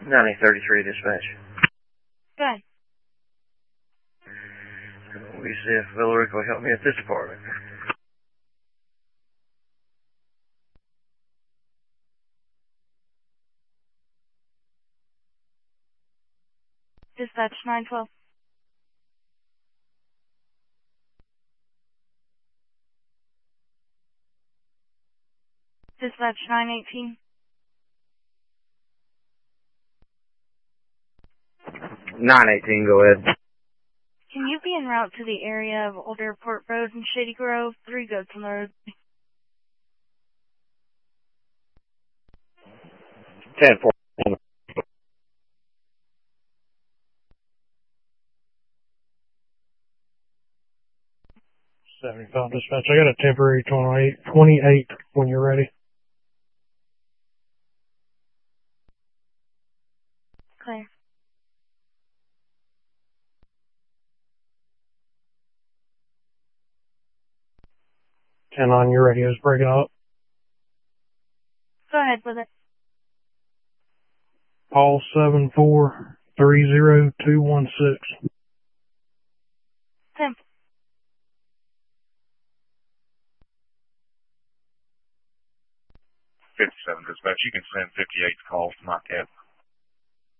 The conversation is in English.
9033 dispatch. Go ahead. We see if Villarica will help me at this apartment. Dispatch 912. Dispatch 918. 918, go ahead. Can you be en route to the area of Old Airport Road and Shady Grove? 3 goats on the road. 10-4. 75 dispatch. I got a temporary 28 when you're ready. Clear. And on your radio's breaking up. Go ahead with it. Call 7430216. 10. 57 dispatch. You can send 58 calls to my cab.